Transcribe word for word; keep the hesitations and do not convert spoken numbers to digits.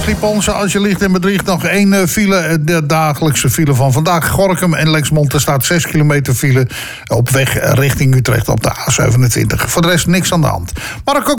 Schiphol, als je ligt in Bedriegt, nog één uh, file. De dagelijkse file van vandaag. Gorinchem en Lexmond, er staat zes kilometer file op weg richting Utrecht op de A zevenentwintig. Voor de rest niks aan de hand. Marco